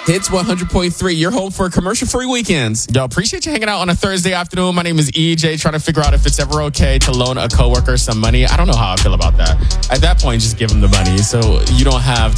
Hits 100.3. You're home for commercial-free weekends. Yo, appreciate you hanging out on a Thursday afternoon. My name is EJ, trying to figure out if it's ever okay to loan a coworker some money. I don't know how I feel about that. At that point, just give them the money so you don't have